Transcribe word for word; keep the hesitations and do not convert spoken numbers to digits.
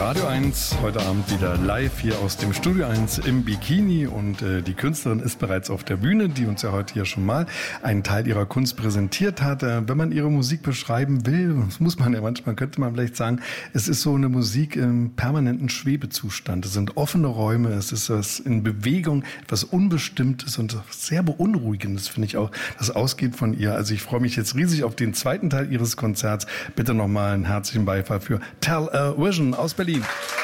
Radio eins, heute Abend wieder live hier aus dem Studio eins im Bikini und äh, die Künstlerin ist bereits auf der Bühne, die uns ja heute hier schon mal einen Teil ihrer Kunst präsentiert hat. Äh, wenn man ihre Musik beschreiben will, das muss man ja manchmal, könnte man vielleicht sagen, es ist so eine Musik im permanenten Schwebezustand. Es sind offene Räume, es ist was in Bewegung, etwas Unbestimmtes und sehr Beunruhigendes, finde ich auch, das ausgeht von ihr. Also ich freue mich jetzt riesig auf den zweiten Teil ihres Konzerts. Bitte nochmal einen herzlichen Beifall für Television aus Berlin.